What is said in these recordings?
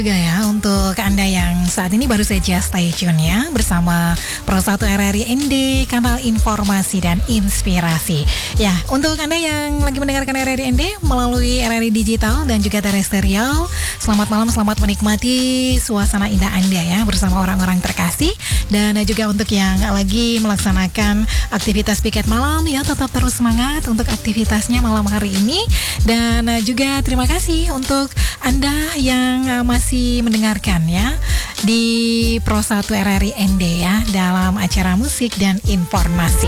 Juga ya untuk Anda yang saat ini baru saja stay tune ya bersama Pro 1 RRI ND, kanal informasi dan inspirasi. Ya, untuk Anda yang lagi mendengarkan RRI ND melalui RRI digital dan juga terestrial, selamat malam, selamat menikmati suasana indah Anda ya bersama orang-orang terkasih. Dan juga untuk yang lagi melaksanakan aktivitas piket malam ya, tetap terus semangat untuk aktivitasnya malam hari ini. Dan juga terima kasih untuk Anda yang masih mendengarkan ya di Pro 1 RRI ND ya dalam acara musik dan informasi.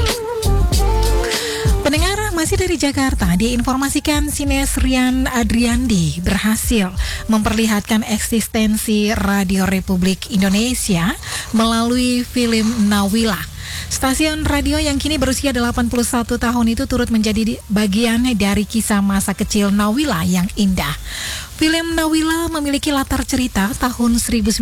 Pendengar masih dari Jakarta, diinformasikan sinias Rian Adriandi berhasil memperlihatkan eksistensi Radio Republik Indonesia melalui film Nawila. Stasiun radio yang kini berusia 81 tahun itu turut menjadi bagian dari kisah masa kecil Nawila yang indah. Film Nawila memiliki latar cerita tahun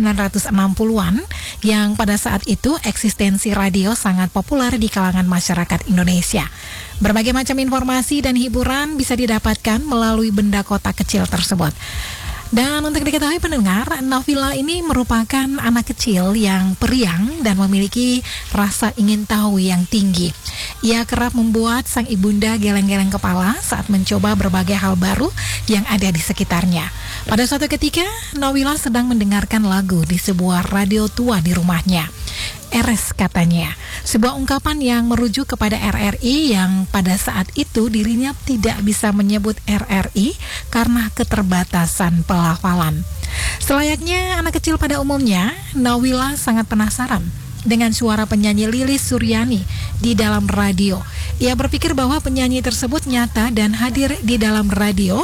1960-an yang pada saat itu eksistensi radio sangat populer di kalangan masyarakat Indonesia. Berbagai macam informasi dan hiburan bisa didapatkan melalui benda kotak kecil tersebut. Dan untuk diketahui pendengar, Nawila ini merupakan anak kecil yang periang dan memiliki rasa ingin tahu yang tinggi. Ia kerap membuat sang ibunda geleng-geleng kepala saat mencoba berbagai hal baru yang ada di sekitarnya. Pada suatu ketika, Nawila sedang mendengarkan lagu di sebuah radio tua di rumahnya. Eres katanya, sebuah ungkapan yang merujuk kepada RRI yang pada saat itu dirinya tidak bisa menyebut RRI karena keterbatasan pelafalan. Selayaknya anak kecil pada umumnya, Nawila sangat penasaran dengan suara penyanyi Lilis Suryani di dalam radio. Ia berpikir bahwa penyanyi tersebut nyata dan hadir di dalam radio.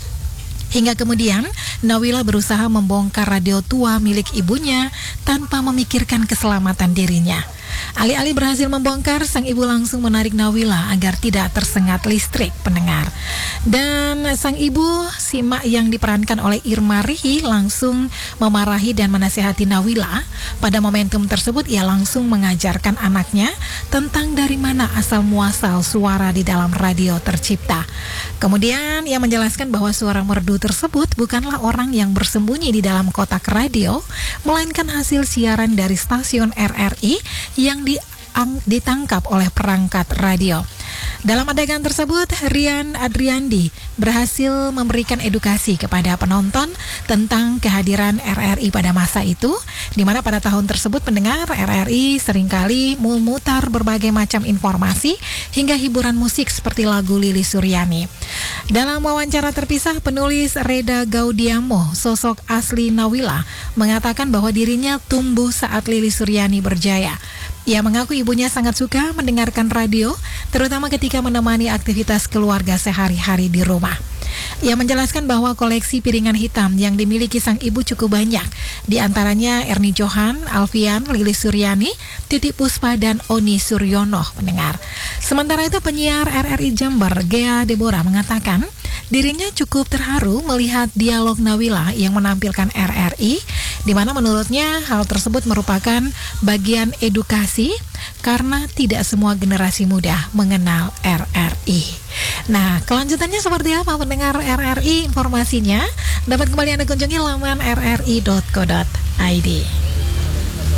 Hingga kemudian Nawila berusaha membongkar radio tua milik ibunya tanpa memikirkan keselamatan dirinya. Alih-alih berhasil membongkar, sang ibu langsung menarik Nawila agar tidak tersengat listrik, pendengar. Dan sang ibu, si mak yang diperankan oleh Irma Rihi, langsung memarahi dan menasihati Nawila. Pada momentum tersebut ia langsung mengajarkan anaknya tentang dari mana asal muasal suara di dalam radio tercipta. Kemudian ia menjelaskan bahwa suara merdu tersebut bukanlah orang yang bersembunyi di dalam kotak radio, melainkan hasil siaran dari stasiun RRI yang ditangkap oleh perangkat radio. Dalam adegan tersebut, Rian Adriandi berhasil memberikan edukasi kepada penonton tentang kehadiran RRI pada masa itu, di mana pada tahun tersebut pendengar RRI seringkali memutar berbagai macam informasi hingga hiburan musik seperti lagu Lilis Suryani. Dalam wawancara terpisah, penulis Reda Gaudiamo, sosok asli Nawila, mengatakan bahwa dirinya tumbuh saat Lilis Suryani berjaya. Ia mengaku ibunya sangat suka mendengarkan radio, terutama ketika menemani aktivitas keluarga sehari-hari di rumah. Ia menjelaskan bahwa koleksi piringan hitam yang dimiliki sang ibu cukup banyak, di antaranya Erni Johan, Alfian, Lilis Suryani, Titi Puspa, dan Oni Suryono, pendengar. Sementara itu penyiar RRI Jember, Gea Deborah, mengatakan dirinya cukup terharu melihat dialog Nawila yang menampilkan RRI, di mana menurutnya hal tersebut merupakan bagian edukasi karena tidak semua generasi muda mengenal RRI. Nah, kelanjutannya seperti apa pendengar RRI? Informasinya dapat kembali Anda kunjungi laman rri.co.id.